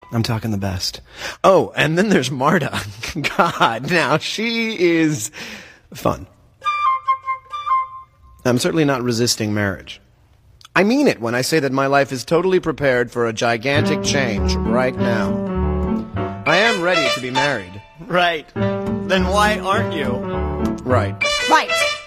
I'm talking the best. Oh, and then there's Marta. God, now she is fun. I'm certainly not resisting marriage. I mean it when I say that my life is totally prepared for a gigantic change right now. I am ready to be married. Right. Then why aren't you? Right. Right.